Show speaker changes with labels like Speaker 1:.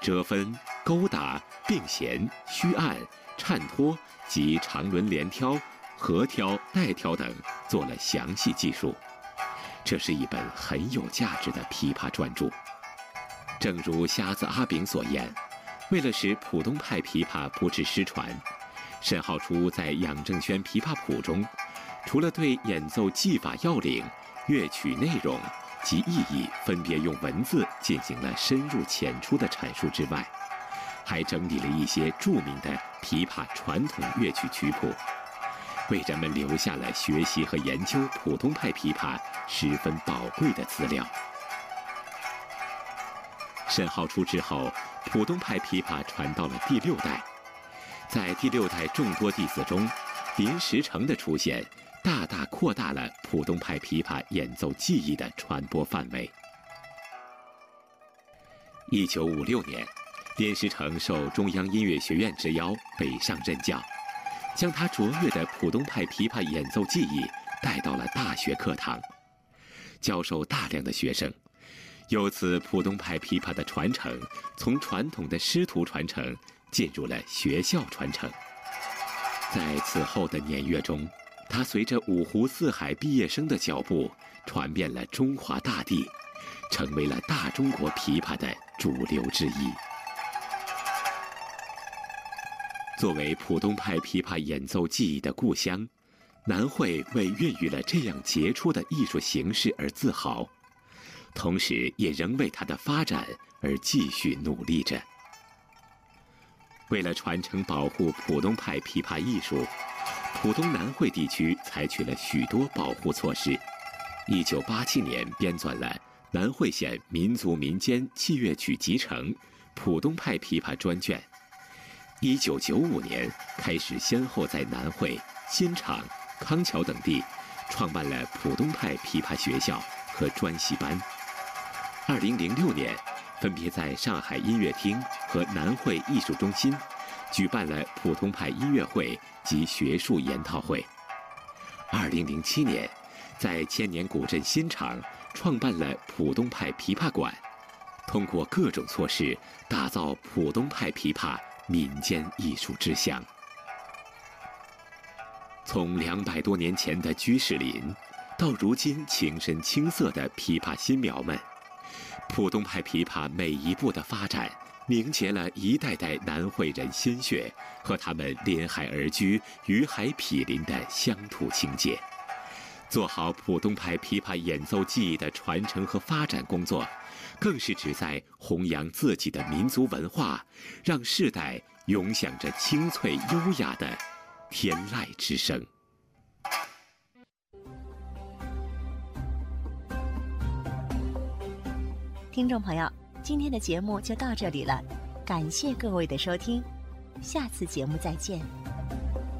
Speaker 1: 折分、勾打、并弦、虚按、颤托及长轮连挑、合挑、带挑等做了详细记述。这是一本很有价值的琵琶专著。正如瞎子阿炳所言，为了使浦东派琵琶不致失传，沈浩初在《杨正轩琵琶谱》中，除了对演奏技法要领、乐曲内容及意义分别用文字进行了深入浅出的阐述之外，还整理了一些著名的琵琶传统乐曲曲谱，为人们留下了学习和研究浦东派琵琶十分宝贵的资料。沈浩初之后，浦东派琵琶传到了第6代。在第6代众多弟子中，林石成的出现大大扩大了浦东派琵琶演奏技艺的传播范围。1956年，林石成受中央音乐学院之邀北上任教，将他卓越的浦东派琵琶演奏技艺带到了大学课堂，教授大量的学生。由此，浦东派琵琶的传承从传统的师徒传承进入了学校传承。在此后的年月中，他随着五湖四海毕业生的脚步，传遍了中华大地，成为了大中国琵琶的主流之一。作为浦东派琵琶演奏技艺的故乡，南汇为孕育了这样杰出的艺术形式而自豪，同时也仍为它的发展而继续努力着。为了传承保护浦东派琵琶艺术，浦东南汇地区采取了许多保护措施。1987年编纂了《南汇县民族民间器乐曲集成》浦东派琵琶专卷。1995年开始先后在南汇、新场、康桥等地创办了浦东派琵琶学校和专习班。2006年，分别在上海音乐厅和南汇艺术中心举办了浦东派音乐会及学术研讨会。2007年，在千年古镇新场创办了浦东派琵琶馆，通过各种措施打造浦东派琵琶民间艺术之乡。从200多年前的居士林，到如今情深青涩的琵琶新苗们，浦东派琵琶每一步的发展，凝结了一代代南汇人鲜血和他们临海而居、与海毗邻的乡土情结。做好浦东派琵琶演奏技艺的传承和发展工作，更是旨在弘扬自己的民族文化，让世代永享着清脆优雅的天籁之声。
Speaker 2: 听众朋友，今天的节目就到这里了，感谢各位的收听，下次节目再见。